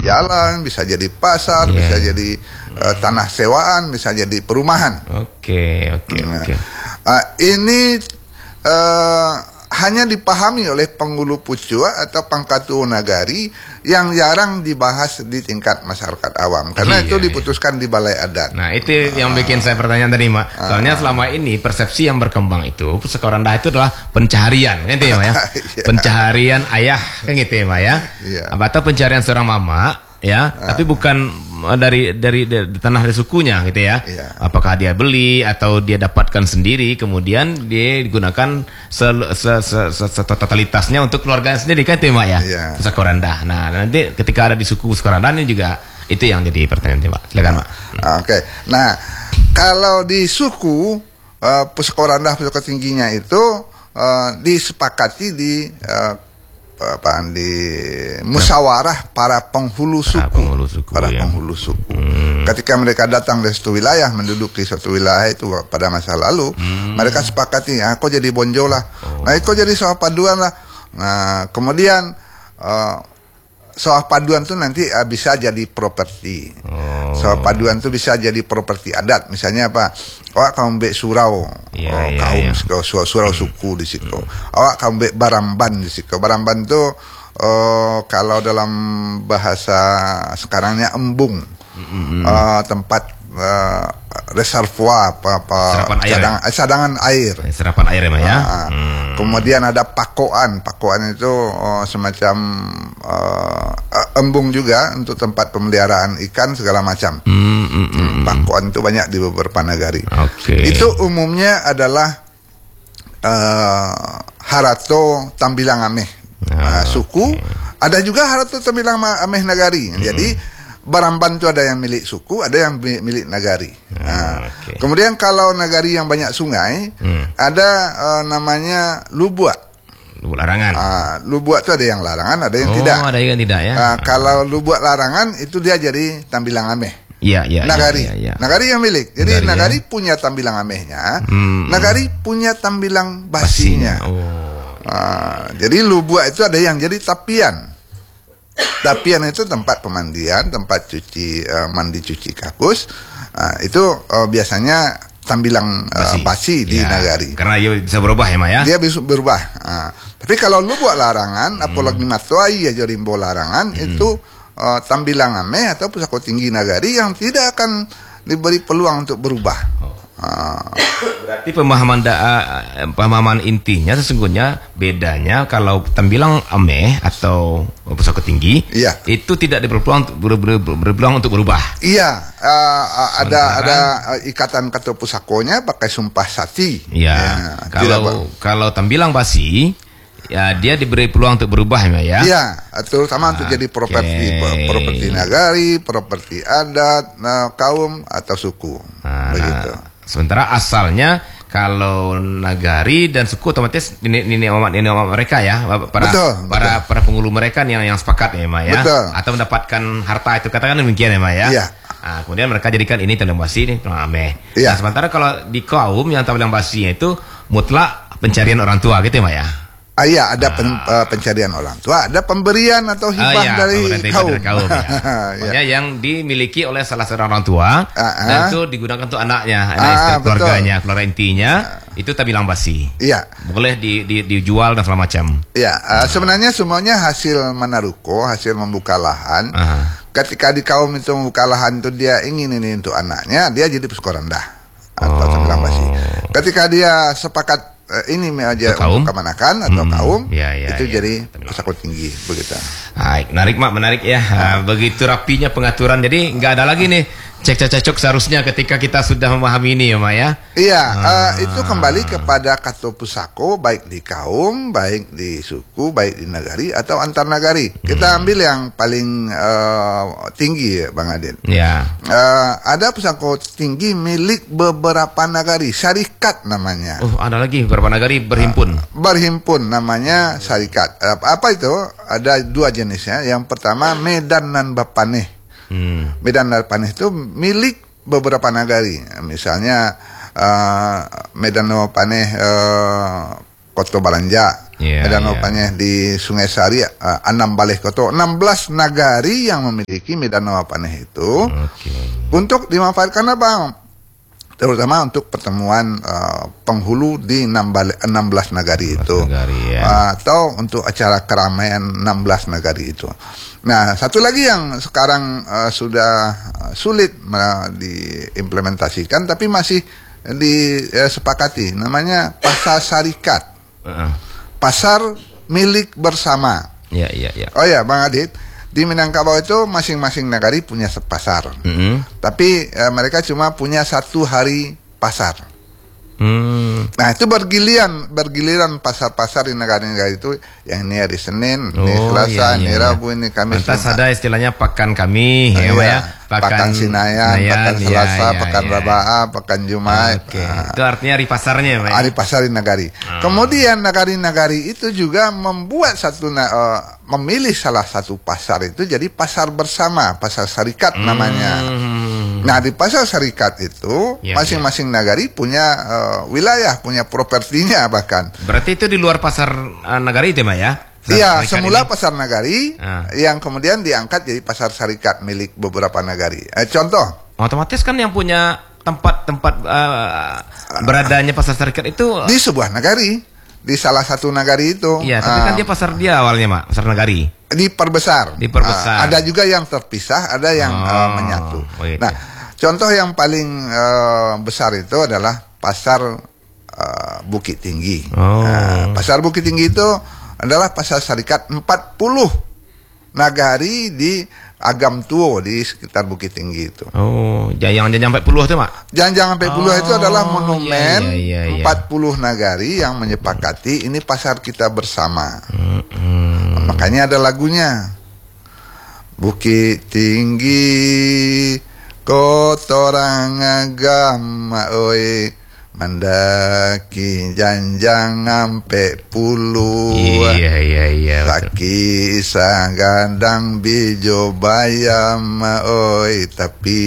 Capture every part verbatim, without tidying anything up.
jalan, bisa jadi pasar, yeah. bisa jadi uh, tanah sewaan, bisa jadi perumahan. Oke, oke, nah, oke. Uh, ini uh, hanya dipahami oleh penghulu pucua atau pangkatu nagari yang jarang dibahas di tingkat masyarakat awam karena iya, itu diputuskan iya. di balai adat. Nah itu yang bikin saya pertanyaan tadi, Mak. Soalnya uh, selama ini persepsi yang berkembang itu pusaka rendah itu adalah pencaharian, kan gitu ya, Mak ya. Iya. Pencaharian ayah, kan gitu ya, Mak ya. Iya. Atau pencaharian seorang mama, ya. Uh, tapi bukan dari dari, dari tanah dari sukunya gitu ya. Iya. Apakah dia beli atau dia dapatkan sendiri kemudian dia digunakan se, se, se, se, se totalitasnya untuk keluarganya sendiri, kan itu, Mak ya. Iya. Pusaka rendah. Nah, nanti ketika ada di suku pusaka rendah ini juga itu yang jadi pertanyaan, Pak. Silakan, Mak. Hmm. Oke. Okay. Nah, kalau di suku uh, pusaka rendah pusaka tingginya itu uh, disepakati di uh, apa di musyawarah para penghulu suku, para penghulu suku, para ya. penghulu suku. Hmm. Ketika mereka datang dari suatu wilayah, menduduki suatu wilayah itu pada masa lalu, hmm. mereka sepakati, ah, kau jadi bonjo lah, oh. nah kau jadi sawah paduan lah. Nah, kemudian uh, sawah paduan itu nanti uh, bisa jadi properti. Oh. Sawah paduan itu bisa jadi properti adat. Misalnya apa? Awak kaum bek surau, ya, oh, ya, kaum ya. surau, surau suku di situ. Hmm. Awak kaum bek baramban di situ. Baramban itu uh, kalau dalam bahasa sekarangnya embung, hmm. uh, tempat uh, reservoir apa, apa air, cadangan, ya? cadangan air. Serapan air ya, ya? Uh, hmm. Kemudian ada pakoan. Pakoan itu uh, semacam uh, embung juga untuk tempat pemeliharaan ikan segala macam. Hmm, hmm, hmm. Pakoan itu banyak di beberapa negari. Okay. Itu umumnya adalah uh, harato tambilang ameh uh, suku. Okay. Ada juga harato tambilang ameh nagari. Hmm. Jadi Baramban itu ada yang milik suku, ada yang milik nagari. Hmm, nah, okay. Kemudian kalau nagari yang banyak sungai, hmm. ada uh, namanya lubuak. Lubuak larangan. Uh, lubuak itu ada yang larangan, ada yang oh, tidak. Oh, ada yang tidak ya. Uh, kalau lubuak larangan itu dia jadi tambilang ameh. Iya, iya. Nagari, ya, ya, ya. nagari yang milik. Jadi nagari, nagari ya? punya tambilang amehnya, hmm, nagari punya tambilang basinya. basinya. Oh. Uh, jadi lubuak itu ada yang jadi tapian. Tapian itu tempat pemandian, tempat cuci uh, mandi cuci kakus. Uh, itu uh, biasanya tambilang uh, basi, basi di ya, nagari. Karena dia bisa berubah ya, Mak ya. Dia bisa berubah. Uh, tapi kalau lu buat larangan, hmm. apalagi matuai ya jorimbo larangan hmm. itu uh, tambilang ame atau pusaka tinggi nagari yang tidak akan diberi peluang untuk berubah. Oh. Uh, Berarti pemahaman da, pemahaman intinya sesungguhnya bedanya kalau tambilang ameh atau pusaka tinggi, iya. itu tidak diperpeluang ber, ber, ber, berpeluang untuk berubah. Iya, uh, ada ada ikatan kata pusakonya pakai sumpah sati. Iya. Ya, kalau kalau tambilang basi, ya dia diberi peluang untuk berubah ya. Iya, terutama ah, untuk jadi properti, okay. properti nagari, properti adat, nah, kaum atau suku, nah, begitu. Sementara asalnya kalau nagari dan suku otomatis ini ini ini mereka ya, para betul, para betul. para penghulu mereka yang yang sepakat ya, Ma ya, betul. Atau mendapatkan harta itu katakan demikian ya, Ma ya. Iya. Nah, kemudian mereka jadikan ini tambilang basi, ini tambilang ameh. Iya. Nah, sementara kalau di kaum yang tambilang basinya itu mutlak pencarian orang tua gitu ya, Ma ya. Ah, iya, ada pen, uh, pencarian orang tua, ada pemberian atau hibah ah, iya, dari kaum, dari kaum ya. yang dimiliki oleh salah seorang orang tua uh, uh. dan itu digunakan untuk anaknya, anak uh, istri, keluarganya, keluarga intinya uh. itu tambilang basi. Iya. Boleh di, di, dijual dan segala macam. Iya, uh, sebenarnya semuanya hasil menaruko, hasil membuka lahan. Uh. Ketika di kaum itu membuka lahan itu dia ingin ini untuk anaknya, dia jadi pusaka rendah atau oh. tambilang basi. Ketika dia sepakat Uh, ini aja kaum? Untuk kemanakan atau hmm, kaum ya, ya, itu ya. jadi pusaka tinggi begitu. Baik, menarik Mak, menarik ya. Uh, begitu rapinya pengaturan, jadi nggak ada lagi nih cek-cek-cek seharusnya ketika kita sudah memahami ini ya, Mak ya. Iya, ah. uh, itu kembali kepada kata pusako baik di kaum, baik di suku, baik di nagari atau antar nagari. Kita hmm. ambil yang paling uh, tinggi ya, Bang Adin. Ya. Uh, ada pusaka tinggi milik beberapa nagari, syarikat namanya. Oh, ada lagi beberapa nagari berhimpun. Uh, berhimpun namanya syarikat. Uh, apa itu? Ada dua jenisnya. Yang pertama Medan dan Bapaneh. Hmm. Medan dan Bapaneh itu milik beberapa nagari. Misalnya uh, Medan dan Bapaneh uh, Koto Balanja, Yeah, Medan yeah. Paneh di Sungai Sari, uh, enam balai koto, enam belas nagari yang memiliki Medan Paneh itu okay. untuk dimanfaatkan apa? Terutama untuk pertemuan uh, penghulu di enam belas nagari itu, nagari, ya. uh, atau untuk acara keramaian enam belas nagari itu. Nah, satu lagi yang sekarang uh, sudah sulit uh, diimplementasikan, tapi masih disepakati, uh, namanya pasar syarikat. Uh-uh. Pasar milik bersama. Ya, ya, ya. Oh ya, Bang Adit, di Minangkabau itu masing-masing nagari punya pasar. Mm-hmm. Tapi eh, mereka cuma punya satu hari pasar. Hmm. Nah, itu bergiliran, bergiliran pasar-pasar di negara-negara itu. Yang ini hari Senin, oh, ini Selasa, iya, iya. ini Rabu, ini Kamis. Lantas ada istilahnya pakan kami, oh, ya, iya. ya. Pakan, pakan Sinayan, Nayan, pakan Selasa, iya, iya, pakan iya. Rabaa, pakan Jumat. Okay. Nah, itu artinya hari pasarnya, ya. Hari pasar di nagari. Oh. Kemudian nagari-nagari itu juga membuat satu, uh, memilih salah satu pasar itu jadi pasar bersama, pasar syarikat hmm. namanya. Nah, di pasar syarikat itu ya, masing-masing ya. nagari punya uh, wilayah, punya propertinya bahkan. Berarti itu di luar pasar uh, nagari itu, Mbak ya? Iya, semula ini. Pasar nagari ah. yang kemudian diangkat jadi pasar syarikat milik beberapa nagari. Eh, contoh. Otomatis kan yang punya tempat-tempat uh, beradanya pasar syarikat itu di sebuah nagari, di salah satu nagari itu. Iya, tapi uh, kan dia pasar dia awalnya, Mak, pasar nagari. Diperbesar. Diperbesar. Uh, ada juga yang terpisah, ada yang oh, uh, menyatu. Oh, gitu. Nah, contoh yang paling uh, besar itu adalah pasar uh, Bukit Tinggi. Oh. Nah, pasar Bukit Tinggi itu adalah pasar syarikat empat puluh nagari di Agam Tuo di sekitar Bukit Tinggi itu. Oh, jangan-jangan empat puluh itu, Mak? Jangan-jangan empat puluh oh, itu adalah monumen iya, iya, iya, empat puluh nagari yang menyepakati ini pasar kita bersama. Hmm, hmm. Makanya ada lagunya. Bukit Tinggi kotorang agama oi mendaki janjang ampe puluh. Iya iya iya. Laki sagandang bijo bayam oi tapi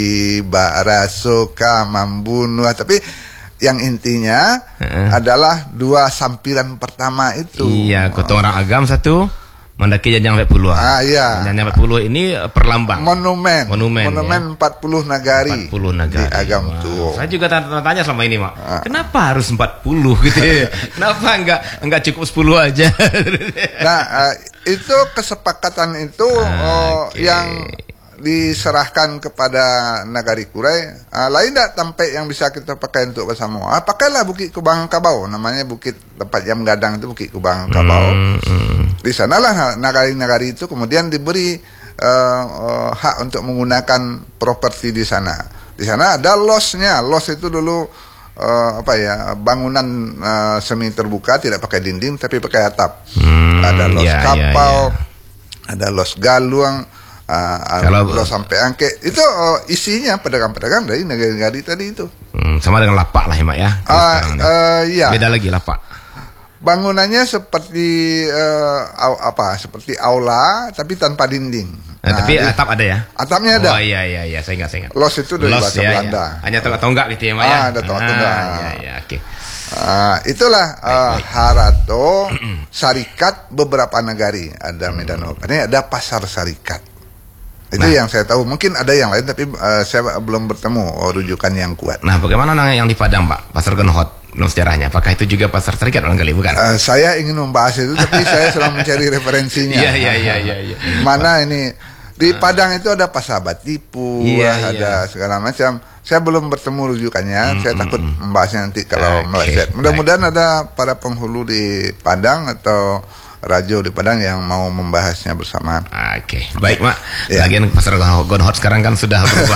barasoka membunuh. Tapi yang intinya uh-uh. adalah dua sampiran pertama itu. Iya, kotorang agam satu. Mendaki janjang empat puluh. Ah iya. Janjang empat puluh ini perlambang. Monumen. Monumen. Monumen ya? empat puluh nagari. empat puluh nagari. Di Agam wow. Tuo. Saya juga tanya selama ini, Mak. Ah. Kenapa harus empat puluh gitu ya? Kenapa enggak enggak cukup sepuluh aja? Nah, uh, itu kesepakatan itu ah, uh, okay. yang diserahkan kepada Nagari Kurai. Uh, lain tak tempat yang bisa kita pakai untuk bersama. Ah, pakailah Bukit Kubang Kabau, namanya bukit tempat jam gadang itu Bukit Kubang Kabau. Hmm, hmm. Di sanalah nagari-nagari itu kemudian diberi uh, uh, hak untuk menggunakan properti di sana. Di sana ada losnya. Los itu dulu uh, apa ya, bangunan uh, semi terbuka, tidak pakai dinding tapi pakai atap. Hmm, ada los ya, kapal, ya, ya. ada los galuang. Uh, kalau lo sampai angke itu uh, isinya pedagang-pedagang dari negara-negara tadi itu. Hmm, sama dengan lapak lah ya, Mak ya. Uh, uh, ya. Beda lagi lapak. Bangunannya seperti uh, apa? Seperti aula tapi tanpa dinding. Nah, nah, tapi di, atap ada ya? Atapnya ada. Oh iya iya iya, saya ingat saya ingat. Los itu dari bahasa ya, Belanda. Ya. Hanya tonggak gitu ya, Mak ya. Ah, ada tonggak. Ah, iya iya, oke. Okay. Uh, itulah uh, Harato syarikat beberapa negari. Ada Medan Paneh, ada pasar syarikat. Itu nah, yang saya tahu. Mungkin ada yang lain tapi uh, saya belum bertemu oh, rujukan yang kuat. Nah, bagaimana yang di Padang, Pak? Pasar Genhot, belum sejarahnya. Apakah itu juga pasar syarikat barangkali, bukan? Uh, saya ingin membahas itu tapi saya sedang mencari referensinya. Iya iya iya iya iya. Mana ini di Padang itu ada pasar Batipu, iya, ada iya. segala macam. Saya belum bertemu rujukannya. Mm, saya mm, takut mm. membahasnya nanti kalau okay, meleset. Mudah-mudahan ada para penghulu di Padang atau Rajo di Padang yang mau membahasnya bersama. Oke, okay. Baik, Mak. Ya. Lagian pasar Genhot sekarang kan sudah berubah.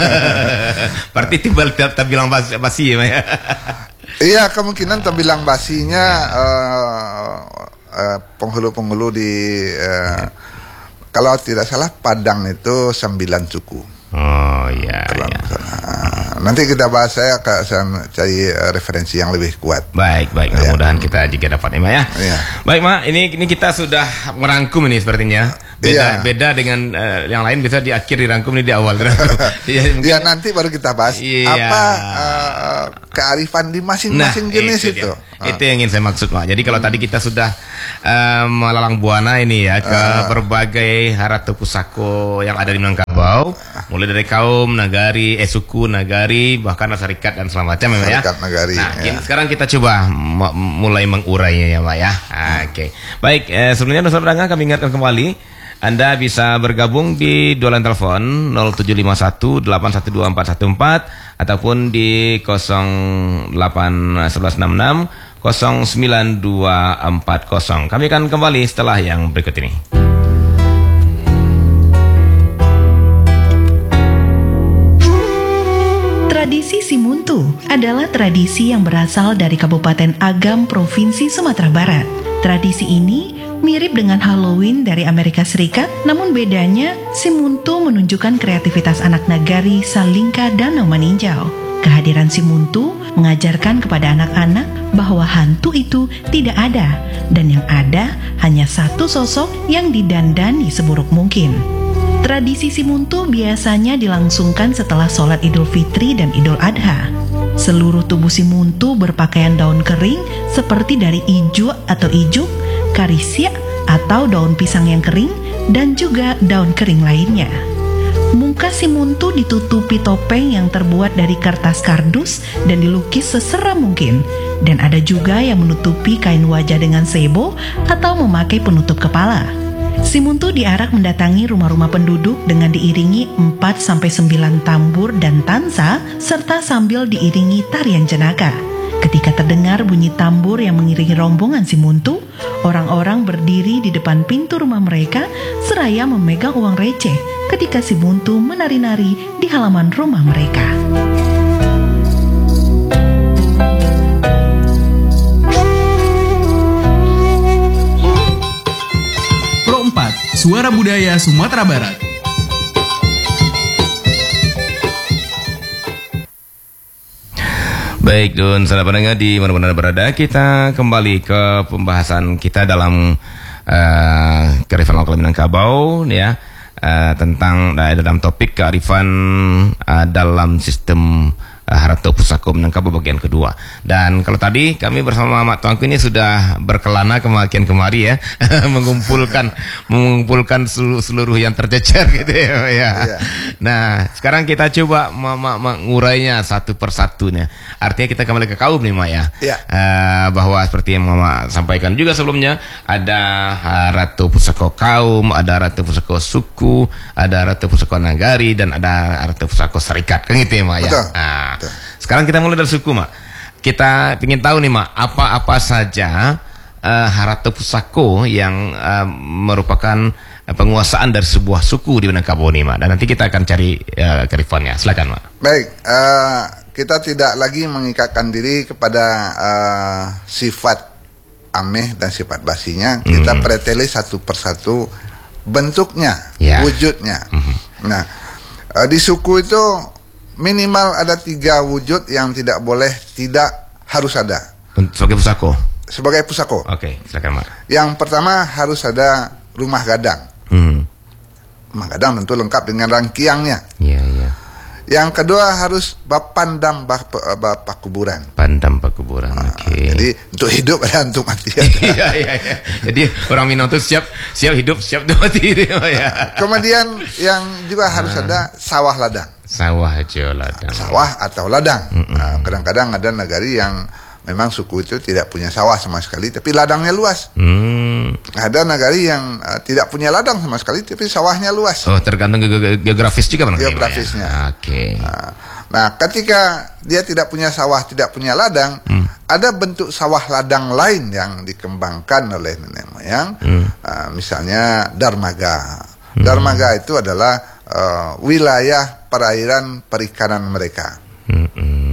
Berarti timbal terbilang basi, basi ya, Mak. Iya, kemungkinan terbilang basinya uh, uh, penghulu-penghulu di uh, kalau tidak salah Padang itu sembilan suku. Oh iya. iya. Nanti kita bahas, saya akan cari referensi yang lebih kuat. Baik, baik. Ya. Mudah-mudahan kita juga dapat, Mak ya. Ya. Baik, Mak. Ini ini kita sudah merangkum ini sepertinya. Beda, ya. beda dengan uh, yang lain bisa di akhir dirangkum ini di awal. ya, ya nanti baru kita bahas ya. apa uh, uh, kearifan di masing-masing nah, jenis itu. itu. Uh. Itu yang ingin saya maksud, Pak. Jadi kalau hmm. tadi kita sudah uh, melalang buana ini ya ke uh. berbagai harata pusako yang ada di Minangkabau, mulai dari kaum, nagari, eh suku, nagari, bahkan masyarakat dan segala macam ya. Nagari, nah, ya. sekarang kita coba mulai mengurainya ya, Pak ya. Hmm. Oke. Okay. Baik, eh, sebelumnya saudara kami ingatkan kembali Anda bisa bergabung di dua line telepon nol tujuh lima satu delapan satu dua empat satu empat ataupun di nol delapan satu satu enam enam nol sembilan dua empat nol. Kami akan kembali setelah yang berikut ini. Tradisi Simuntu adalah tradisi yang berasal dari Kabupaten Agam, Provinsi Sumatera Barat. Tradisi ini mirip dengan Halloween dari Amerika Serikat, namun bedanya Simuntu menunjukkan kreativitas anak nagari Salingka Danau Maninjau. Kehadiran Simuntu mengajarkan kepada anak-anak bahwa hantu itu tidak ada, dan yang ada hanya satu sosok yang didandani seburuk mungkin. Tradisi Simuntu biasanya dilangsungkan setelah sholat Idul Fitri dan Idul Adha. Seluruh tubuh Simuntu berpakaian daun kering seperti dari ijuk atau ijuk, karisia atau daun pisang yang kering, dan juga daun kering lainnya. Muka Simuntu ditutupi topeng yang terbuat dari kertas kardus dan dilukis seseram mungkin. Dan ada juga yang menutupi kain wajah dengan sebo atau memakai penutup kepala. Simuntu diarak mendatangi rumah-rumah penduduk dengan diiringi empat sampai sembilan tambur dan tansa serta sambil diiringi tarian jenaka. Ketika terdengar bunyi tambur yang mengiringi rombongan Simuntu, orang-orang berdiri di depan pintu rumah mereka seraya memegang uang receh ketika Simuntu menari-nari di halaman rumah mereka. Pro empat, Suara Budaya Sumatera Barat. Baik, Dun, saudara pendengar di mana-mana berada, kita kembali ke pembahasan kita dalam uh, kearifan lokal Minangkabau, ya, uh, tentang uh, dalam topik kearifan uh, dalam sistem uh, harata pusako Minangkabau bagian kedua. Dan kalau tadi kami bersama Mak Tuanku ini sudah berkelana kemakian kemari ya, mengumpulkan mengumpulkan seluruh, seluruh yang tercecer gitu ya. ya. Yeah. Nah, sekarang kita coba mengurainya satu persatunya. Artinya kita kembali ke kaum nih, Mak ya. Yeah. Uh, bahwa seperti yang Mama sampaikan juga sebelumnya, ada harata pusako kaum, ada harata pusako suku, ada harata pusako nagari, dan ada harata pusako serikat. Kan gitu ya, Mak ya. Betul. Nah, sekarang kita mulai dari suku, Mak. Kita ingin tahu nih, Mak, apa-apa saja uh, harata pusako yang uh, merupakan uh, penguasaan dari sebuah suku di Minangkabau nih, Mak. Dan nanti kita akan cari uh, kearifannya. Silakan, Mak. Baik, uh, kita tidak lagi mengikatkan diri kepada uh, sifat ameh dan sifat basinya. Hmm. Kita preteli satu persatu bentuknya, yeah. wujudnya. Hmm. Nah, uh, di suku itu minimal ada tiga wujud yang tidak boleh, tidak harus ada. Sebagai pusako? Sebagai pusako. Oke, okay, silakan, Mak. Yang pertama harus ada rumah gadang. Hmm. Rumah gadang tentu lengkap dengan rangkiangnya. Iya, yeah, iya. Yeah. Yang kedua harus bapandam bap, bap kuburan. Pandam bap kuburan. Nah, Oke. Okay. Jadi untuk hidup ada, untuk mati. Iya, iya, iya. Jadi orang Minang itu siap siap hidup, siap mati ya. Kemudian yang juga harus ah. ada sawah ladang. Sawah aja ladang. Sawah atau ladang. Mm -mm. Nah, kadang-kadang ada nagari yang memang suku itu tidak punya sawah sama sekali, tapi ladangnya luas. Hmm. Ada nagari yang uh, tidak punya ladang sama sekali, tapi sawahnya luas. Oh, tergantung ge ge geografis juga, Bang. Geografisnya. Ya? Oke. Okay. Nah, nah, ketika dia tidak punya sawah, tidak punya ladang, hmm. ada bentuk sawah ladang lain yang dikembangkan oleh nenek moyang. Hmm. Uh, misalnya Darmaga. Hmm. Darmaga itu adalah uh, wilayah perairan perikanan mereka. Hmm.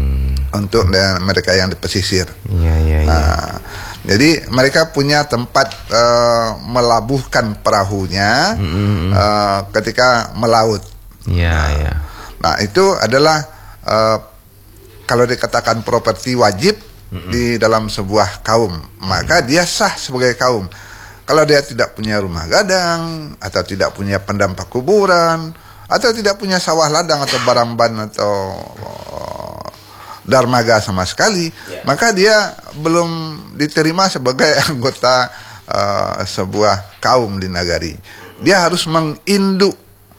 Untuk mereka yang di pesisir. Ya, ya, ya. Nah, jadi mereka punya tempat uh, melabuhkan perahunya mm-hmm. uh, ketika melaut. Ya, nah, ya. Nah, itu adalah uh, kalau dikatakan properti wajib mm-hmm. di dalam sebuah kaum, maka mm-hmm. dia sah sebagai kaum. Kalau dia tidak punya rumah gadang atau tidak punya pendampak kuburan atau tidak punya sawah ladang atau baramban atau uh, darmaga sama sekali, yeah. maka dia belum diterima sebagai anggota uh, sebuah kaum di nagari. Dia harus menginduk,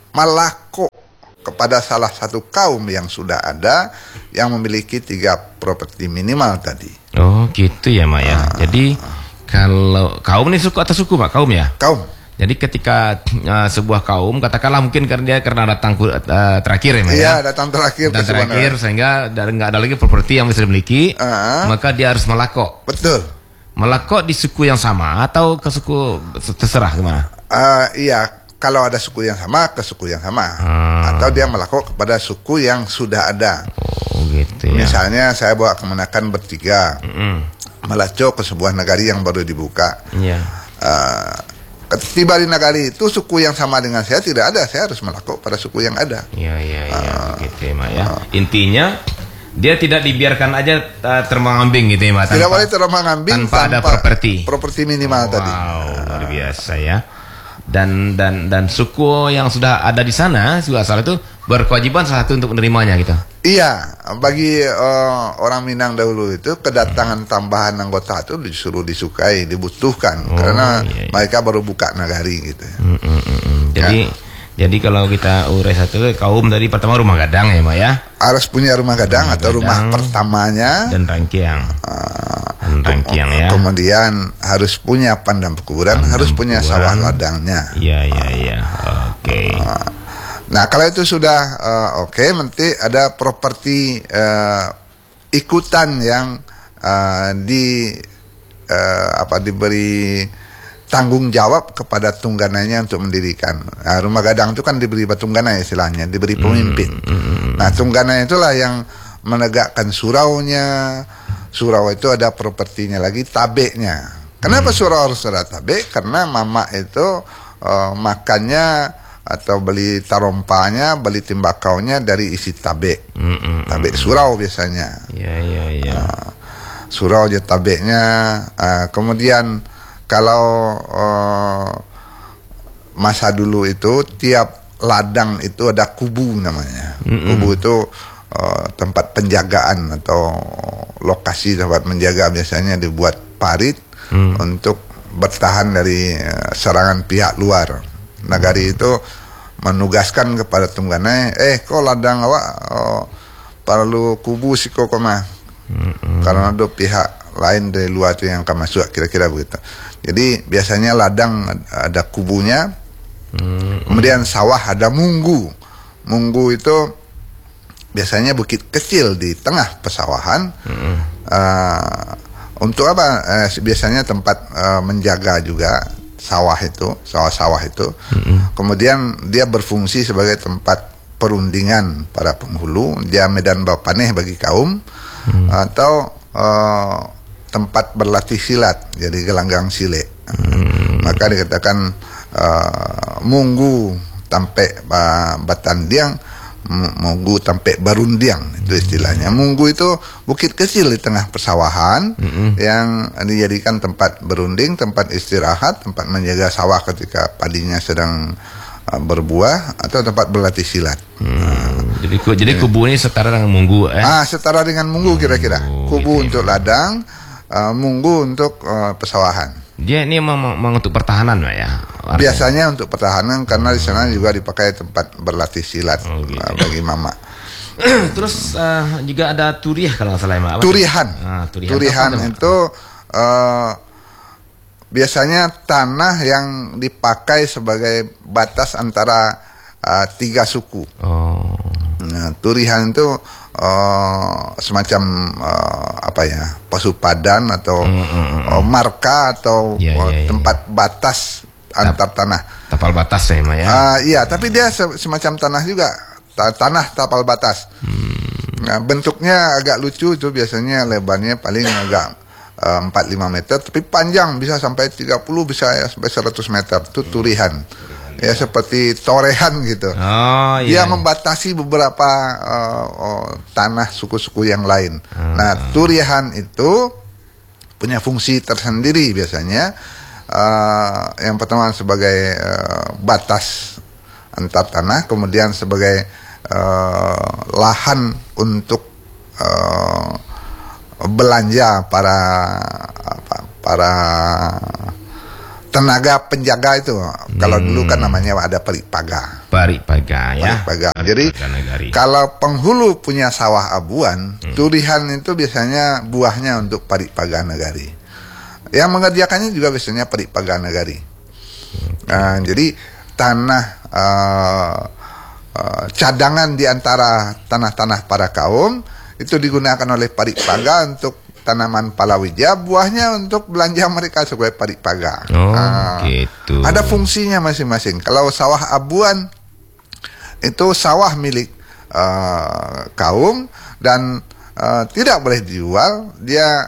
malako kepada salah satu kaum yang sudah ada yang memiliki tiga properti minimal tadi. Oh gitu ya Mak ya. Uh, Jadi kalau kaum ini suku atau suku Pak? Kaum ya? Kaum. Jadi ketika uh, sebuah kaum, katakanlah mungkin karena dia karena datang uh, terakhir ya, Mas, iya, ya? datang terakhir, datang terakhir sehingga nggak ada lagi properti yang bisa dimiliki, uh-huh. maka dia harus melakok. Betul. Melakok di suku yang sama atau ke suku terserah gimana? Uh, iya, kalau ada suku yang sama ke suku yang sama, hmm. atau dia melakok kepada suku yang sudah ada. Oh gitu ya. Misalnya saya bawa kemenakan bertiga, mm-hmm. melacok ke sebuah negari yang baru dibuka. Iya. Uh, Tiba di negari itu suku yang sama dengan saya tidak ada, saya harus melakok pada suku yang ada. Iya iya iya uh, gitu ya, Mak ya. Uh, Intinya dia tidak dibiarkan aja uh, terbang-ambing gitu ya, Mak. Tidak boleh terbang-ambing tanpa, tanpa ada properti. Properti minimal wow, tadi. Wow, luar biasa ya. Dan dan dan suku yang sudah ada di sana, suku asal itu berkewajiban salah satu untuk menerimanya gitu. Iya, bagi uh, orang Minang dahulu itu kedatangan tambahan anggota itu disuruh disukai, dibutuhkan oh, karena iya, iya. mereka baru buka nagari gitu. Mm, mm, mm, mm. Jadi ya. Jadi kalau kita urai satu kaum tadi pertama rumah gadang ya, Mak ya. Harus punya rumah gadang rumah atau gadang, rumah pertamanya dan rangkiang. Uh, dan rangkiang ya. Kemudian harus punya pandang pekuburan, pandang harus punya pekuburan. Sawah ladangnya. Iya iya iya. Oke. Okay. Uh, nah, kalau itu sudah uh, oke, okay, nanti ada properti uh, ikutan yang uh, di uh, apa diberi tanggung jawab kepada tunggananya untuk mendirikan. Nah, rumah gadang itu kan diberi tunggana istilahnya, diberi pemimpin. Mm-hmm. Nah, tunggana itulah yang menegakkan suraunya. Surau itu ada propertinya lagi, tabeknya. Kenapa mm. surau harus ada tabek? Karena mama itu uh, makannya atau beli tarompanya, beli tembakaunya dari isi tabek. Mm-hmm. Tabek surau biasanya. Iya, iya, iya. Surau aja tabeknya. Uh, kemudian kalau uh, masa dulu itu tiap ladang itu ada kubu namanya. Mm-hmm. Kubu itu uh, tempat penjagaan atau lokasi tempat menjaga, biasanya dibuat parit mm. untuk bertahan dari uh, serangan pihak luar. Nagari itu menugaskan kepada tunggana, eh kok ladang awak oh, perlu kubu siko koma. Mm-hmm. Karena ada pihak lain dari luar itu yang akan masuk, kira-kira begitu. Jadi biasanya ladang ada kubunya, hmm. kemudian sawah ada munggu. Munggu itu biasanya bukit kecil di tengah pesawahan. Hmm. Uh, untuk apa? Uh, biasanya tempat uh, menjaga juga sawah itu, sawah-sawah itu. Hmm. Kemudian dia berfungsi sebagai tempat perundingan para penghulu. Dia medan bapaneh bagi kaum, hmm. atau uh, tempat berlatih silat, jadi gelanggang sile. Hmm. Maka dikatakan uh, munggu tampe uh, batandiang, munggu tampe barundiang, itu istilahnya. Munggu itu bukit kecil di tengah persawahan hmm. yang dijadikan tempat berunding, tempat istirahat, tempat menjaga sawah ketika padinya sedang uh, berbuah, atau tempat berlatih silat. Hmm. Uh, jadi jadi kubu ini setara dengan munggu, eh? Ah, setara dengan munggu kira-kira. Kubu gitu, untuk ya. ladang, Uh, munggu untuk uh, pesawahan. Dia ini memang, memang untuk pertahanan, Pak ya? Artinya. Biasanya untuk pertahanan, karena di sana juga dipakai tempat berlatih silat oh, gitu. uh, bagi mama. Terus uh, juga ada turiah kalau nggak salah, Pak. Turihan. Ah, turihan. Turihan itu uh, biasanya tanah yang dipakai sebagai batas antara uh, tiga suku. Oh. Nah, turihan itu Uh, semacam uh, apa ya, pasupadan atau mm, mm, mm. Uh, marka atau yeah, uh, yeah, tempat yeah. batas antar Tap, tanah. Tapal batas ya, Ma, ya. Uh, iya, tapi dia se- semacam tanah juga, ta- tanah tapal batas. Hmm. Nah, bentuknya agak lucu itu, biasanya lebarnya paling agak uh, empat sampai lima meter, tapi panjang bisa sampai tiga puluh, bisa ya sampai seratus meter. Itu turihan. Ya, seperti torehan gitu. Oh, iya. Dia membatasi beberapa uh, uh, tanah suku-suku yang lain. Hmm. Nah, turihan itu punya fungsi tersendiri biasanya. Uh, yang pertama sebagai uh, batas antar tanah, kemudian sebagai uh, lahan untuk uh, belanja para apa, para tenaga penjaga itu. Hmm. Kalau dulu kan namanya ada paripaga. Paripaga ya. Paripaga. Jadi kalau penghulu punya sawah abuan, hmm. durian itu biasanya buahnya untuk paripaga negari. Yang mengerjakannya juga biasanya paripaga negari. Hmm. Nah, jadi tanah uh, uh, cadangan di antara tanah-tanah para kaum itu digunakan oleh paripaga untuk tanaman palawija, buahnya untuk belanja mereka sebagai paripaga. Oh, nah, gitu. Ada fungsinya masing-masing. Kalau sawah abuan itu sawah milik uh, kaum dan uh, tidak boleh dijual. Dia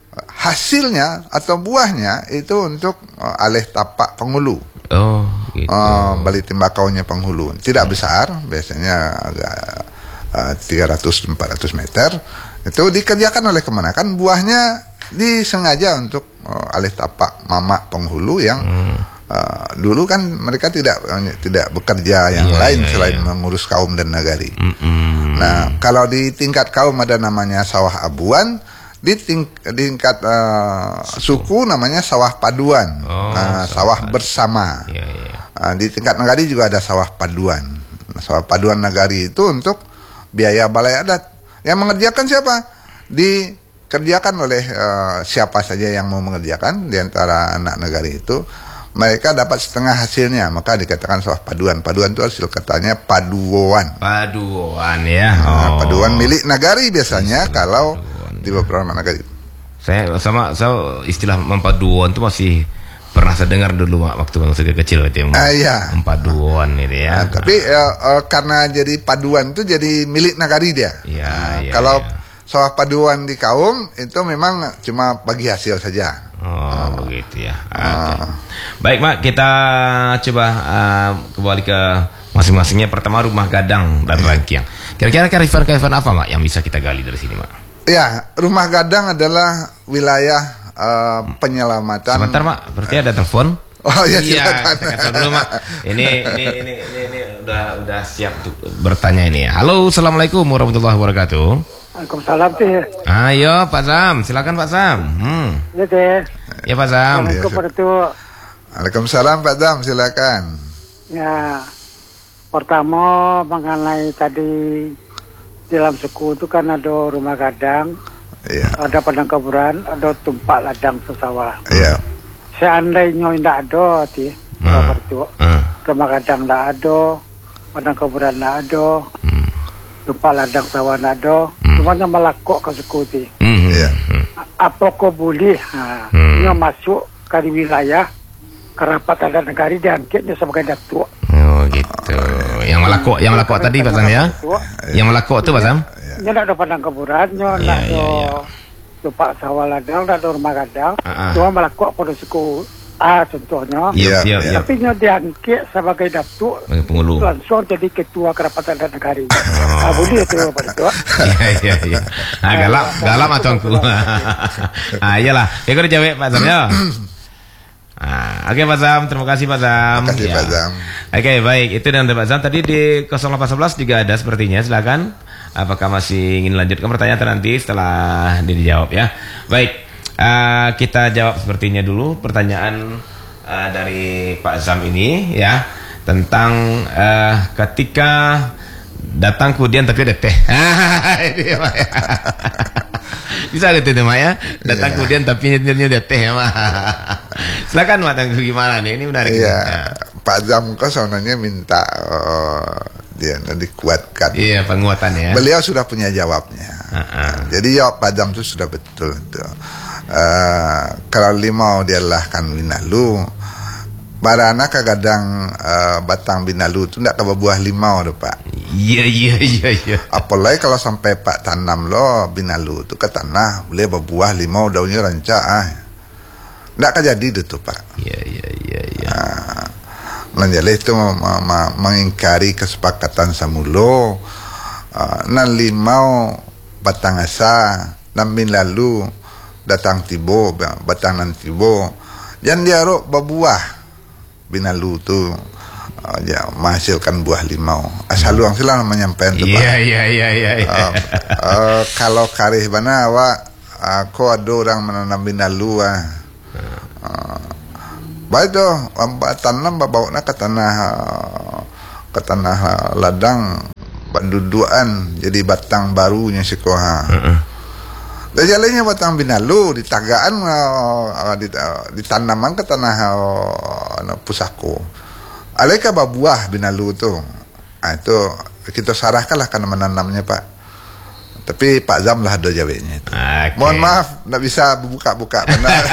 hasilnya atau buahnya itu untuk uh, alih tapak penghulu. Oh, gitu. Uh, balik tembakaunya penghulu. Tidak besar, biasanya agak uh, tiga ratus sampai empat ratus meter. Itu dikerjakan oleh kemana? Kan buahnya disengaja untuk uh, alih tapak mamak penghulu yang hmm. uh, dulu kan mereka tidak uh, tidak bekerja yang yeah, lain yeah, selain yeah. mengurus kaum dan nagari. Mm-hmm. Nah, kalau di tingkat kaum ada namanya sawah abuan, di ting- tingkat uh, suku namanya sawah paduan, oh, uh, sawah, sawah bersama. Yeah, yeah. Uh, di tingkat nagari juga ada sawah paduan. Nah, sawah paduan nagari itu untuk biaya balai adat. Yang mengerjakan siapa? Dikerjakan oleh uh, siapa saja yang mau mengerjakan di antara anak negari itu. Mereka dapat setengah hasilnya, maka dikatakan sawah paduan. Paduan itu hasil katanya paduan. Paduan ya. Oh. Nah, paduan milik nagari biasanya Istilah kalau paduan, di beberapa nagari. Saya sama saya istilah mempaduan itu masih pernah saya dengar dulu waktu saya kecil itu ah, iya. Paduan ini ya. Nah, tapi uh, uh, karena jadi paduan itu jadi milik nagari dia. Iya, nah, iya, kalau iya. sawah paduan di kaum itu memang cuma bagi hasil saja. Oh, uh, begitu ya. Uh, okay. Baik, Mak, kita coba uh, kembali ke masing-masingnya. Pertama rumah gadang dan iya. rangkiang. Kira-kira kearifan-kearifan apa, Mak, yang bisa kita gali dari sini, Mak? Ya, rumah gadang adalah wilayah Uh, penyelamatan. Sebentar, Mak, berarti ada telepon. Oh iya, iya silakan. dulu, Mak. Ini ini ini ini, ini udah udah siap untuk bertanya ini. Halo, assalamualaikum warahmatullahi wabarakatuh. Waalaikumsalam, Teh. Ayo, Pak Sam, silakan Pak Sam. Hmm. Ya, Teh. Ya, Pak Sam. Assalamualaikum. Waalaikumsalam, Pak Sam, silakan. Ya, pertama mengenai tadi dalam suku itu kan ada rumah gadang. Iya. Ada padang kuburan, ada tumpak ladang sesawah. Iya. Seandainya tidak ada, ti, uh, uh. rumah gadang tidak ada, padang kuburan tidak ada, hmm. tumpak ladang sawah tidak ada, hmm. semuanya melakok ke suku ti. Hmm. Iya. Apakah boleh ha, hmm. masuk ke wilayah kerapat adat negari diangkitnya sebagai datuk? Oh gitu. Yang melakok, yang melakok tadi Pak Sam ya? Yang melakok itu Pak Sam? Nya nak ada padang kuburannya, nak ada tumpak sawah ladang, nak ada rumah gadang. Cuma melakok pada suku A contohnya. Iya, iya, iya. Tapi nya diangkat sebagai datuk, pengulu. Langsung jadi ketua kerapatan adat negari. Ah, boleh itu Pak Datuk. Iya, iya, iya. Ah, galak, galak macamku. Ah, iyalah. Ya kau jawab Pak Sam ya. Ah, oke okay, Pak Sam, terima kasih Pak Sam. Terima kasih ya. Pak Sam. Oke, okay, baik. Itu dan Pak Sam tadi di nol delapan sebelas juga ada sepertinya. Silakan. Apakah masih ingin lanjutkan pertanyaan nanti setelah dijawab ya? Baik, uh, kita jawab sepertinya dulu pertanyaan uh, dari Pak Sam ini ya tentang uh, ketika datang kemudian tapi ada teh. Ini ya, Pak, ya. Bisa gitu Mak ya? Datang yeah. kemudian tapi nyetirnya ada teh ya, Mak. Silakan Mak, tangguh gimana nih? Ini menarik. Iya, yeah. Pak Sam kok soalnya minta uh, dia dikuatkan. Iya, penguatan ya. Beliau sudah punya jawabnya. Uh-uh. Jadi jawab Pak Sam itu sudah betul itu. Uh, kalau limau dia lahkan binalu, barana kagadang uh, batang binalu itu tidak kebuah limau tuh Pak. Iya iya iya iya. Apalagi kalau sampai Pak tanam lo binalu itu ke tanah boleh berbuah limau daunnya rancak ah. Tidak kejadi itu Pak. Iya iya iya iya. Nah, menjadi itu ma- ma- mengingkari kesepakatan samulo uh, nan limau batang asa nan bin lalu datang tibo batang nan tibo jangan diarok berbuah binalu tu uh, ya menghasilkan buah limau asal luang silang menyampaikan tu iya iya iya iya uh, uh, kalau karih bana awak aku ada orang menanam binalu ah. Uh, baik doh, tanam bawa nak ke tanah ke tanah ladang banduduan jadi batang barunya sekolah. Uh-uh. Dan jalannya batang binalu di tagaan uh, di, uh, ditanaman ke tanah uh, pusako. Aleka babuah binalu tu. Ah, itu kita sarahkanlah karena menanamnya Pak. Tapi Pak Zam lah ada jawabnya itu. Okay. Mohon maaf, nggak bisa buka-buka.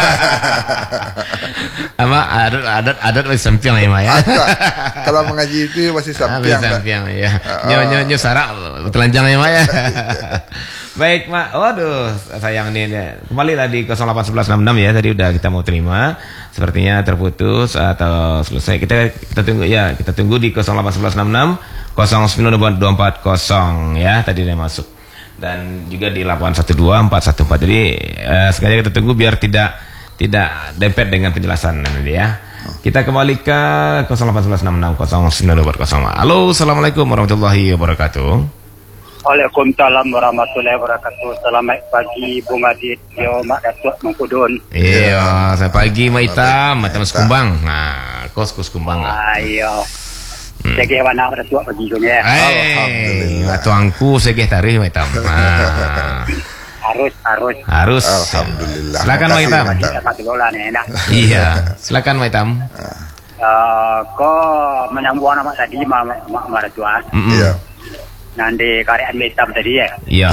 Apa adat adat adat masih sampiang ya Maya. Kalau mengaji itu masih sampiang. Masih sampiang ya. Nyo nyo nyo sarak telanjang ya Maya. Baik Mak. Waduh, sayang nih. Kembali tadi nol delapan satu satu enam enam ya. Tadi udah kita mau terima. Sepertinya terputus atau selesai. Kita kita tunggu ya. Kita tunggu di nol delapan satu enam enam nol sembilan dua empat nol ya. Tadi dia masuk. Dan juga di delapan satu dua empat satu empat. Jadi eh, sekali kita tunggu biar tidak tidak dempet dengan penjelasan nanti ya. Kita kembali ke nol delapan satu enam enam nol sembilan dua empat nol. Halo, assalamualaikum warahmatullahi wabarakatuh. Waalaikumsalam warahmatullahi wabarakatuh. Selamat pagi Bung Adit. Yo Mak Datuk Mangkudun. Iya, selamat pagi Mak Itam, Mak Itam Sekumbang. Nah, kos kos kumbang lah. Ayo. Segeh warna pada tua pagi tu ya. Alhamdulillah. Tuangku segeh tarikh Mak Itam. Harus harus. Harus. Alhamdulillah. Silakan Mak Itam. Satu dolar ni enak. Iya, silakan Mak Itam. Uh, kau menyambung nama tadi mak mak mak tua. Iya. Nanti karyan hitam tadi ya. Iya.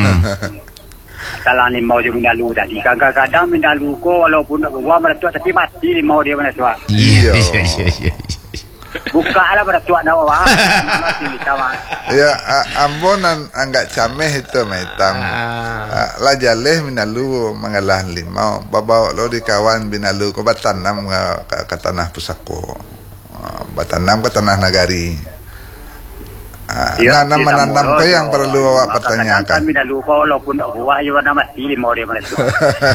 Kalau ni mau dia minalu tadi. Kadang-kadang minalu ko walaupun nak buat mak tua tapi mati ni mau dia mana tua. Iya. Iya. Buka lah pada tua nak wah. Mati hitam. Ya, ambon anggak cameh itu Maitam. Ah. Lah jaleh minalu mengalah limau. Bawa lo di kawan binalu ko batanam ke, ke tanah pusako. Batanam ke tanah nagari. Ah, ya, nanam menanam ke yang perlu awak pertanyakan. Kan minalu ko walaupun nak buah ya warna mati mau dia mana tua.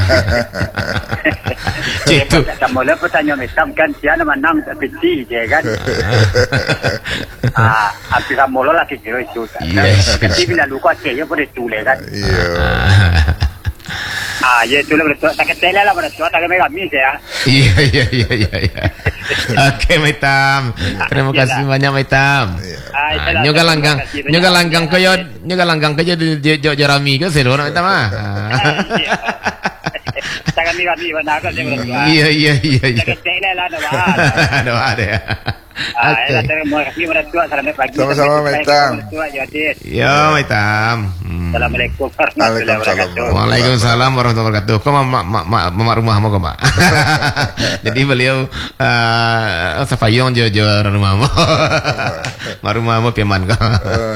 Itu. Kamu le pertanyaan hitam kan siapa menang tapi je kan. Ah, api kamu lo lagi kira itu. Tapi bila luka saya boleh tulis kan. Iya. Ah, ya tulis betul. Tak ketela lah betul. Tak kena kami saya. Iya iya iya iya. Oke Mak Itam. Terima kasih banyak Mak Itam. Nyoga langgang, nyoga langgang koyo, nyoga langgang koyo di Jerami ke sero Mak Itam ah. Jangan kami mana kan saya betul. Iya iya iya iya. Tak ketela lah doa. Doa deh. Ah, ya terima kasih betul. Selamat pagi. Sama-sama Mak Itam. Yo Mak Itam. Assalamualaikum warahmatullahi wabarakatuh. Waalaikumsalam warahmatullahi wabarakatuh. Kau mak mak mak mak rumah mau kau mak. Jadi beliau uh, sepayung jo jo rumah mau. Mak rumah mau piaman kau.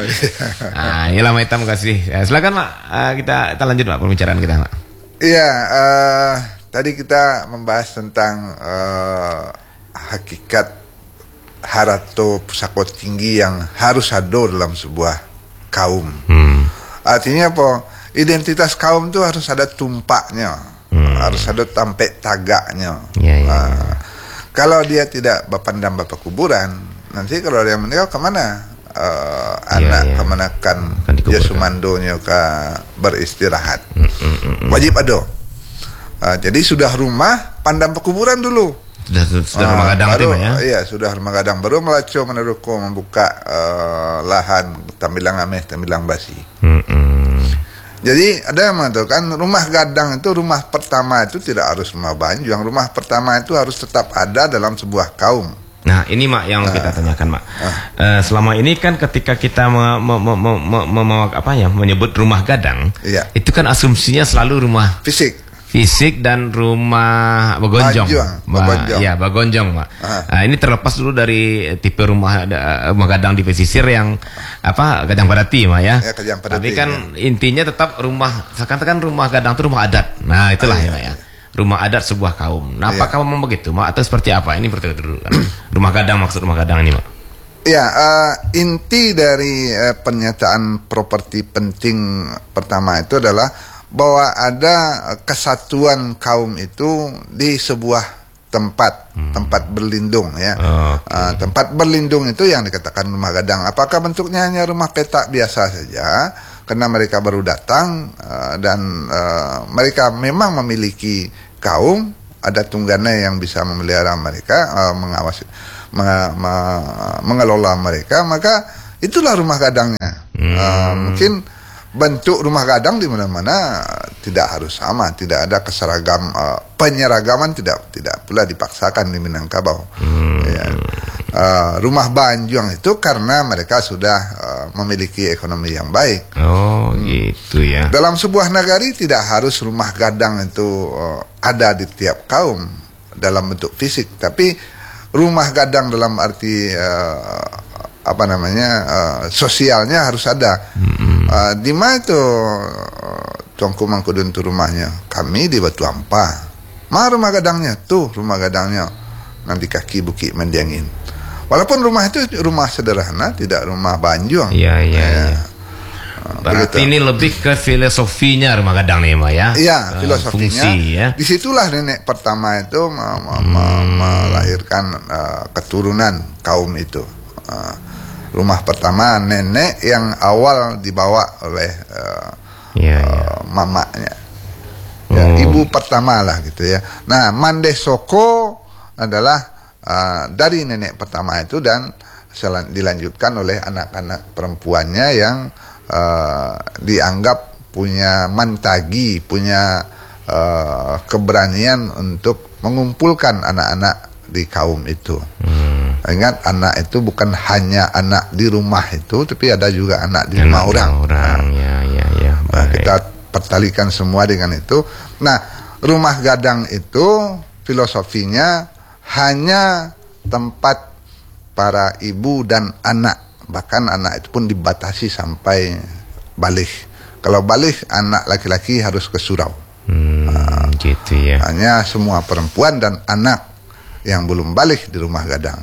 Ah, inilah Mak Itam kasih. Ya, silakan Mak. Uh, kita kita lanjut Mak pembicaraan kita Mak. Iya, uh, tadi kita membahas tentang uh, hakikat harato pusako tinggi yang harus ada dalam sebuah kaum. Hmm. Artinya apa? Identitas kaum itu harus ada tumpaknya, hmm. harus ada tampek tagaknya. Ya, ya, uh, ya. Kalau dia tidak bapandang bapak kuburan, nanti kalau dia meninggal kemana? Uh, ya, anak ya. Kemana kan dia sumandonya ke beristirahat. Hmm, hmm, hmm. Wajib ada. Uh, jadi sudah rumah pandang pekuburan dulu. Sudah, sudah uh, rumah gadang baru, ya? Iya, sudah rumah gadang baru melacu meneruku membuka uh, lahan tambilang ameh, tambilang basi. Hmm, hmm. Jadi ada yang mengatakan rumah gadang itu rumah pertama itu tidak harus rumah banjang. Rumah pertama itu harus tetap ada dalam sebuah kaum. Nah ini Mak yang uh, kita tanyakan Mak. Uh, uh, selama ini kan ketika kita me, me, me, me, me, me, me, apa ya menyebut rumah gadang, iya. Itu kan asumsinya selalu rumah fisik. Fisik dan rumah bagonjong, bagonjong. Ya bagonjong, Mak. Nah, ini terlepas dulu dari tipe rumah rumah gadang di pesisir yang apa gadang padati, Mak ya. Ya gadang padati, tapi kan ya. Intinya tetap rumah, katakan rumah gadang itu rumah adat. Nah itulah ah, ya, Mak ya. Rumah adat sebuah kaum. Nah, apakah memang begitu, Mak? Atau seperti apa? Ini pertanyaan dulu kan. Rumah gadang maksud rumah gadang ini, Mak. Ya, uh, inti dari uh, pernyataan properti penting pertama itu adalah bahwa ada kesatuan kaum itu di sebuah tempat, hmm. tempat berlindung ya. Oh, okay. uh, tempat berlindung itu yang dikatakan rumah gadang. Apakah bentuknya hanya rumah petak biasa saja? Karena mereka baru datang, uh, dan uh, mereka memang memiliki kaum, ada tunggana yang bisa memelihara mereka, uh, mengawasi, meng, me, mengelola mereka, maka itulah rumah gadangnya. Hmm. Uh, mungkin bentuk rumah gadang di mana-mana tidak harus sama, tidak ada keseragam uh, penyeragaman tidak tidak pula dipaksakan di Minangkabau. Hmm. Ya. Uh, rumah Banjuang itu karena mereka sudah uh, memiliki ekonomi yang baik. Oh, hmm. gitu ya. Dalam sebuah nagari tidak harus rumah gadang itu uh, ada di tiap kaum dalam bentuk fisik, tapi rumah gadang dalam arti uh, apa namanya uh, sosialnya harus ada. Hmm. Uh, di mana itu uh, Tuanku Mangkudun itu rumahnya? Kami di Batu Ampah. Mana rumah gadangnya? Tuh rumah gadangnya nanti kaki Bukit Mendiangin. Walaupun rumah itu rumah sederhana, tidak rumah Banjuang. Iya, iya, ya. iya. Berarti begitu. Ini lebih ke filosofinya rumah gadang nih, Mbak ya? Iya, uh, filosofinya. Fungsi, ya. Disitulah nenek pertama itu me me hmm. melahirkan uh, keturunan kaum itu. Uh, rumah pertama nenek yang awal dibawa oleh uh, ya, uh, ya. mamanya. Ya, oh. Ibu pertama lah gitu ya. Nah, Mandesoko adalah Uh, dari nenek pertama itu dan dilanjutkan oleh anak-anak perempuannya yang uh, dianggap punya mantagi, punya uh, keberanian untuk mengumpulkan anak-anak di kaum itu. Hmm. Ingat, anak itu bukan hanya anak di rumah itu, tapi ada juga anak di anak rumah orang. orang. Nah, ya, ya, ya. Nah, kita pertalikan semua dengan itu. Nah, rumah gadang itu filosofinya hanya tempat para ibu dan anak, bahkan anak itu pun dibatasi sampai balik. Kalau balik, anak laki-laki harus ke surau. Hmm, nah, gitu ya. Hanya semua perempuan dan anak yang belum balik di rumah gadang.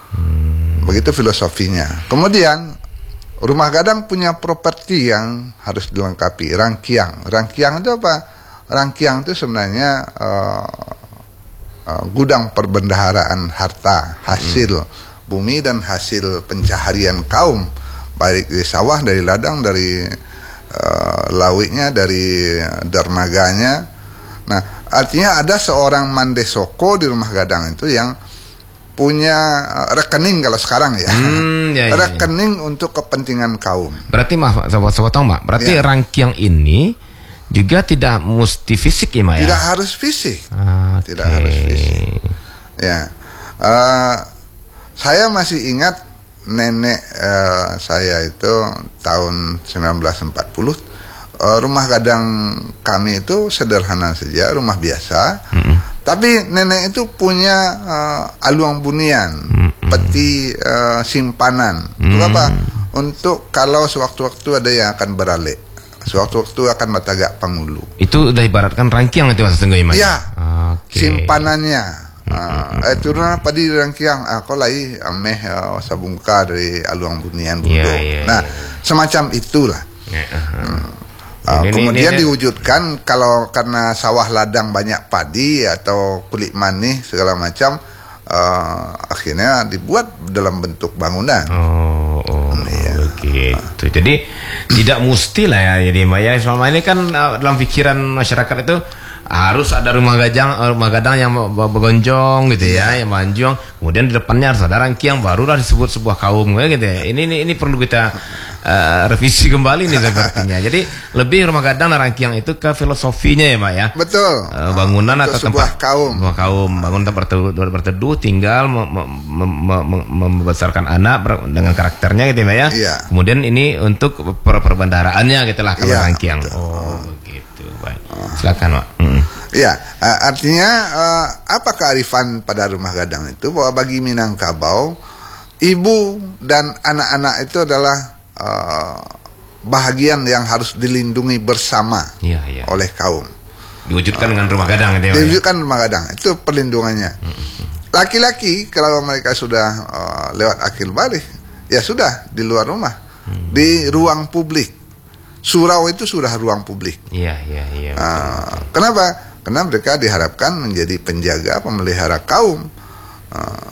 Hmm. Begitu filosofinya. Kemudian rumah gadang punya properti yang harus dilengkapi, rangkiang. Rangkiang itu apa? Rangkiang itu sebenarnya uh, Uh, gudang perbendaharaan harta, hasil hmm. bumi dan hasil pencaharian kaum, baik dari sawah, dari ladang, dari uh, lawiknya, dari dermaganya. Nah, artinya ada seorang Mandesoko di rumah gadang itu yang punya uh, rekening kalau sekarang ya, hmm, ya, ya rekening ya. Untuk kepentingan kaum. Berarti maaf, sobat-sobat tahu Mbak, berarti ya. Rangkiang ini juga tidak mesti fisik ya, Mbak ya? Tidak harus fisik. Okay. Tidak harus fisik. Ya, uh, saya masih ingat nenek uh, saya itu tahun seribu sembilan ratus empat puluh. Uh, rumah gadang kami itu sederhana saja, rumah biasa. Mm-hmm. Tapi nenek itu punya uh, aluang bunian, mm-hmm. peti uh, simpanan. Mm-hmm. Untuk apa? Untuk kalau sewaktu-waktu ada yang akan beralih. Sewaktu-waktu akan matagak pangulu. Itu udah ibaratkan rangkiang itu mas tenggai mas. Iya. Okay. Simpanannya. Mm-hmm. Uh, itu rumah padi rangkiang. Aku uh, lai ameh uh, sabungka dari aluang bunian budo. Yeah, yeah, nah, yeah. semacam itulah. Yeah, uh-huh. hmm. uh, ini, kemudian ini, ini, diwujudkan kalau karena sawah ladang banyak padi atau kulit manis segala macam, uh, akhirnya dibuat dalam bentuk bangunan. Oh, oh. Ya. Begitu. Jadi tidak mesti lah ya, jadi Maya selama ini kan dalam pikiran masyarakat itu harus ada rumah gadang, rumah gadang yang bergonjong gitu ya, yang Banjuang. Kemudian di depannya harus ada rangkiang, barulah disebut sebuah kaum gitu ya. Ini ini, ini perlu kita uh, revisi kembali nih sepertinya. Jadi lebih rumah gadang dan rangkiang itu ke filosofinya ya, Mbak ya. Betul. Uh, bangunan untuk atau tempat kaum. Sebuah kaum, bangun tempat berteduh, berteduh tinggal mem mem mem mem membesarkan anak dengan karakternya gitu ya, Mbak ya. Iya. Kemudian ini untuk per perbendaharaannya gitulah kalau iya, rangkiang. Betul. Oh, begitu. Baik. Silakan, Pak. Hmm. Ya, uh, artinya uh, apa kearifan pada rumah gadang itu, bahwa bagi Minangkabau, ibu dan anak-anak itu adalah uh, bahagian yang harus dilindungi bersama ya, ya. oleh kaum. Diwujudkan uh, dengan rumah gadang itu. Diwujudkan ya? Rumah gadang itu perlindungannya. Laki-laki kalau mereka sudah uh, lewat akil balik, ya sudah di luar rumah, hmm. di ruang publik. Surau itu sudah ruang publik. Iya, iya, iya. Uh, kenapa? Karena mereka diharapkan menjadi penjaga, pemelihara kaum. Uh,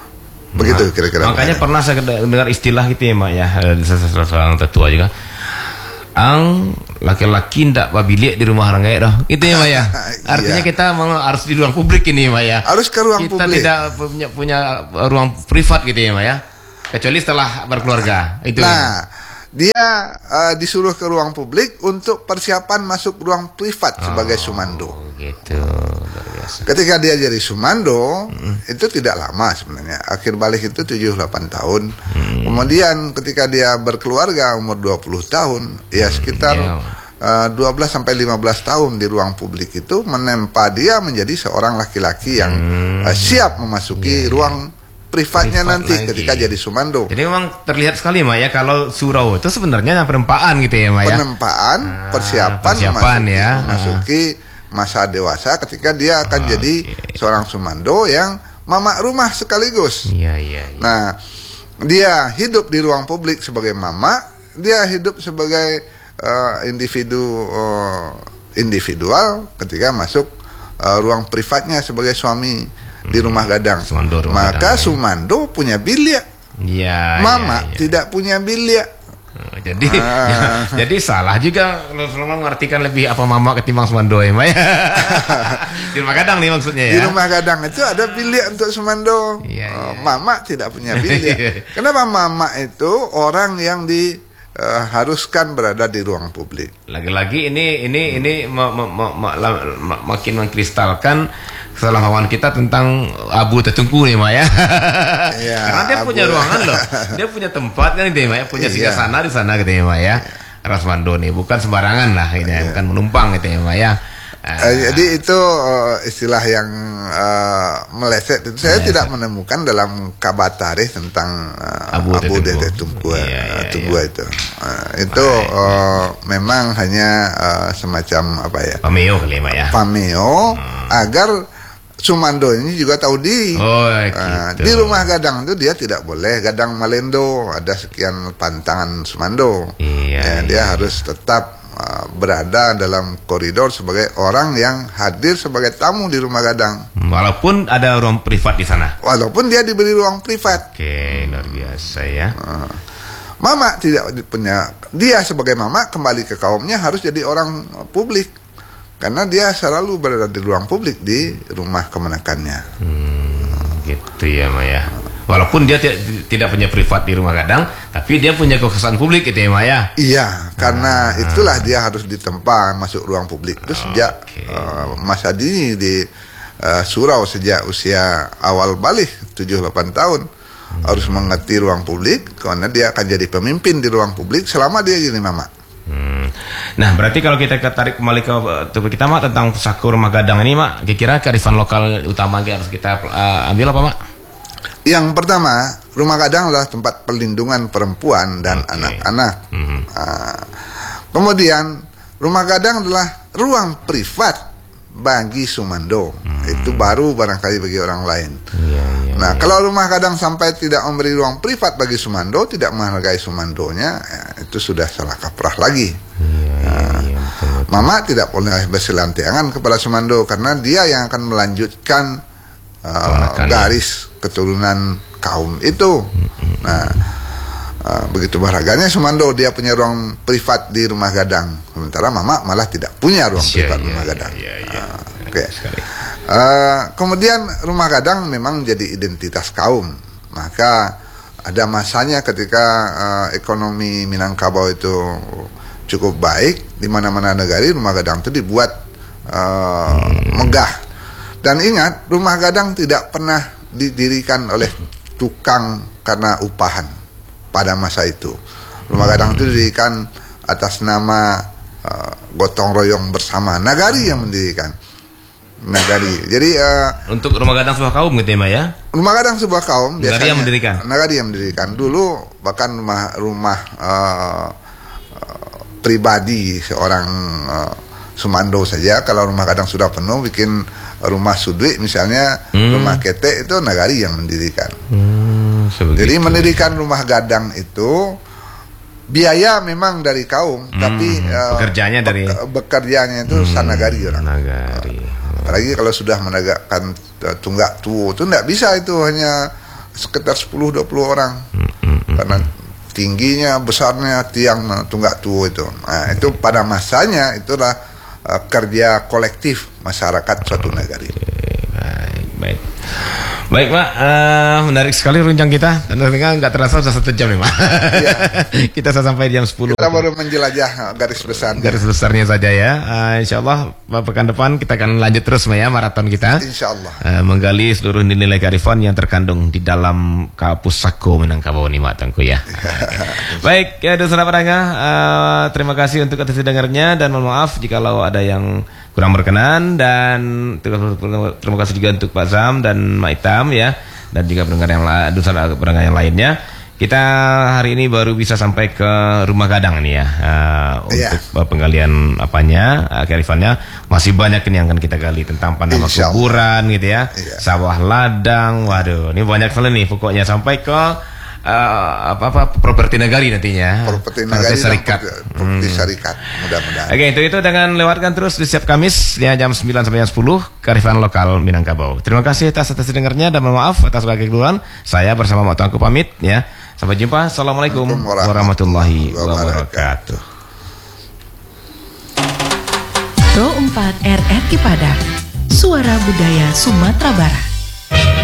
begitu kira-kira. Makanya pernah saya dengar istilah gitu ya, Mbak ya, dari seorang tetua juga. Ang laki-laki ndak babilik di rumah orang kaya dah. Itu ya, Maya. Artinya Iya. kita mau harus di ruang publik ini, Maya. Harus ke ruang kita publik. tidak punya punya ruang privat gitu ya, Maya. Kecuali setelah berkeluarga. Itu. Nah, dia uh, disuruh ke ruang publik untuk persiapan masuk ruang privat sebagai sumando. Oh, gitu. Luar biasa. Ketika dia jadi sumando, hmm. itu tidak lama sebenarnya. Akhir balik itu tujuh delapan tahun. Hmm. Kemudian ketika dia berkeluarga umur dua puluh tahun, ya sekitar Yeah. uh, dua belas sampai lima belas tahun di ruang publik itu menempa dia menjadi seorang laki-laki yang Hmm. uh, siap memasuki Yeah, ruang privatnya Privat nanti lagi. ketika jadi sumando. Jadi memang terlihat sekali, Maya, kalau surau itu sebenarnya penempaan gitu ya, Maya. Penempaan, Ah, persiapan, persiapan memasuki, ya. memasuki masa dewasa ketika dia akan Ah, jadi oke. seorang sumando yang mama rumah sekaligus. Iya, iya, iya. Nah, dia hidup di ruang publik sebagai mama, dia hidup sebagai uh, individu uh, individual ketika masuk uh, ruang privatnya sebagai suami di rumah gadang. Sumando rumah Maka gadang, ya. sumando punya bilik, Iya. mama iya, iya. tidak punya bilik. Oh, jadi Ah. jadi salah juga kalau selama mengartikan lebih apa mama ketimbang sumando ya, Maya. Di rumah gadang nih maksudnya ya. Di rumah gadang itu ada bilik untuk sumando. Iya, Uh, iya. Mama tidak punya Iya. bilik. Kenapa mama itu orang yang diharuskan berada di ruang publik? Lagi-lagi ini ini ini ma- ma- ma- ma- la- ma- makin mengkristalkan kesalahan kita tentang Abu Tetungku nih, Maya. Iya, Karena dia Abu. punya ruangan loh, dia punya tempat kan dia, Maya, punya singgah Iya. sana di sana gitu ya, Maya. Rasmando nih bukan sembarangan lah ini, Iya. bukan menumpang gitu ya, Maya. Ah, Eh, jadi itu uh, istilah yang uh, meleset. Itu saya Meleset. tidak menemukan dalam kabar tarikh tentang uh, Abu Abu Tetungku. Dede Tungku Iya, iya, Tunggu iya. itu. Uh, itu uh, memang hanya uh, semacam apa ya? Pameo kali ya, Maya. Pameo agar sumando ini juga tahu diri. Oh, Uh, gitu. di rumah gadang itu dia tidak boleh gadang malendo, ada sekian pantangan sumando. Iya, Ya, iya. dia harus tetap uh, berada dalam koridor sebagai orang yang hadir sebagai tamu di rumah gadang. Walaupun ada ruang privat di sana. Walaupun dia diberi ruang privat. Oke, luar biasa ya. Uh, Mama tidak punya, dia sebagai mama kembali ke kaumnya harus jadi orang uh, publik. Karena dia selalu berada di ruang publik di rumah kemenakannya. Hmm, gitu ya, Maya. Walaupun dia tidak tidak punya privat di rumah gadang, tapi dia punya kekuasaan publik gitu ya, Maya. Iya, karena itulah dia harus ditempa masuk ruang publik. Itu sejak Oke. uh, masa dini di uh, surau, sejak usia awal balik tujuh delapan tahun harus mengerti ruang publik, karena dia akan jadi pemimpin di ruang publik selama dia jadi mama. Hmm. Nah, berarti kalau kita tarik kembali ke uh, topik kita, Mak, tentang pusaka rumah gadang ini, Mak, kira-kira kearifan lokal utama yang harus kita uh, ambil apa, Mak? Yang pertama, rumah gadang adalah tempat perlindungan perempuan dan Oke. anak-anak. Mhm. Ah, kemudian, rumah gadang adalah ruang privat bagi sumando. Itu baru barangkali bagi orang lain. Iya, iya. Nah, kalau rumah gadang sampai tidak memberi ruang privat bagi sumando, tidak menghargai sumandonya, ya, itu sudah salah kaprah lagi. Iya, iya, iya, betul, betul. Mama tidak boleh berselantiangan kepada sumando karena dia yang akan melanjutkan uh, Keponakan, garis keturunan kaum itu. Nah, uh, begitu berharganya sumando, dia punya ruang privat di rumah gadang, sementara mama malah tidak punya ruang Iya, privat iya, rumah iya, gadang. iya, iya. Ah, Oke. Sekali. Uh, kemudian rumah gadang memang menjadi identitas kaum. Maka ada masanya ketika uh, ekonomi Minangkabau itu cukup baik, di mana-mana negari rumah gadang itu dibuat uh, megah. Dan ingat, rumah gadang tidak pernah didirikan oleh tukang karena upahan pada masa itu. Rumah gadang itu didirikan atas nama uh, gotong royong bersama, nagari yang mendirikan. Nagari. Jadi uh, Untuk rumah gadang sebuah kaum gitu ya, Mak, ya? rumah gadang sebuah kaum Nagari biasanya yang mendirikan? Nagari yang mendirikan. Dulu bahkan rumah rumah uh, uh, pribadi seorang uh, sumando saja, kalau rumah gadang sudah penuh, bikin rumah sudwi misalnya, Hmm. rumah ketek, itu nagari yang mendirikan. Hmm, sebegitu. Jadi mendirikan rumah gadang itu biaya memang dari kaum, Hmm, tapi uh, bekerjanya dari- bek- bekerjanya itu Hmm, sanagari orang. Nagari. Apalagi kalau sudah menegakkan uh, tunggak tuo itu tidak bisa, itu hanya sekitar sepuluh dua puluh orang. Hmm, hmm, hmm. Karena tingginya, besarnya tiang Tunggak Tuo itu. Nah, itu pada masanya itulah uh, kerja kolektif masyarakat suatu negara. Baik, baik. Baik Pak, uh, menarik sekali runcang kita. Dan ternyata nggak terasa sudah satu jam nih Pak. Ya. Kita sudah sampai jam sepuluh. Kita baru menjelajah garis besarnya. Garis besarnya saja ya. Uh, insya Allah pekan depan kita akan lanjut terus ya maraton kita. Insya Allah. Uh, menggali seluruh nilai kearifan yang terkandung di dalam Kapusako Minangkabau nih Mak Tengku ya. Baik, ya dosa pendengar, uh, terima kasih untuk atensi dengarnya dan mohon maaf jikalau ada yang kurang berkenan, dan terima kasih juga untuk Pak Zam dan Mak Itam ya, dan juga pendengar yang lain, pendengar yang lainnya. Kita hari ini baru bisa sampai ke Rumah Gadang nih ya, uh, yeah. untuk penggalian apanya, uh, kearifannya masih banyak ini yang akan kita gali tentang Panama kuburan gitu ya, yeah. Sawah ladang, waduh, ini banyak sekali nih pokoknya sampai ke Uh, apa apa properti negari nantinya. Properti negari serikat. Properti syarikat. Mudah-mudahan. Oke, itu itu dengan lewatkan terus di setiap Kamis ya, jam sembilan sampai jam sepuluh kearifan lokal Minangkabau. Terima kasih atas atas dengarnya dan mohon maaf atas segala kekeliruan. Saya bersama Mak Tuanku pamit ya. Sampai jumpa. Assalamualaikum warahmatullahi wabarakatuh. Pro empat R R I Padang, Suara Budaya Sumatera Barat.